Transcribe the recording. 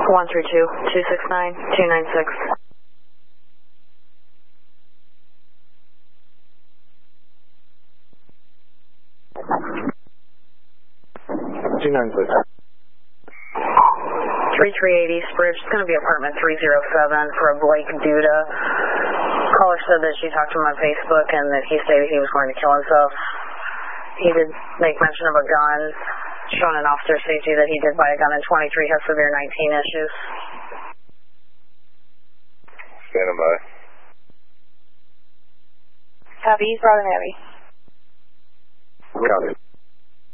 132-269-296. 296. 3380 East Bridge. It's going to be apartment 307 for a Blake Duda. Caller said that she talked to him on Facebook and that he stated he was going to kill himself. He did make mention of a gun, showing an officer safety that he did buy a gun in 23, has severe 19 issues. Standing by. Copy, East Broad and Abbey. Copy.